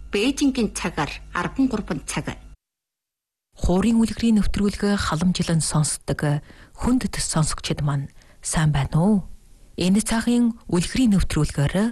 Бээжингийн цагаар 13 цаг. Хуурын үлгэрийн нэвтрүүлгээ халамжилан сонсдог хүндэт сонсогчид маань сайн байна уу? Энэ цагийн үлгэрийн нэвтрүүлгээр